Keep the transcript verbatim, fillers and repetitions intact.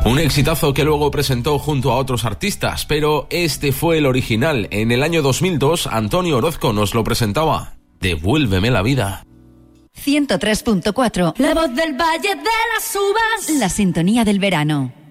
Un exitazo que luego presentó junto a otros artistas, pero este fue el original. En el año dos mil dos, Antonio Orozco nos lo presentaba. Devuélveme la vida. ciento tres punto cuatro. La voz del Valle de las Uvas. La sintonía del verano.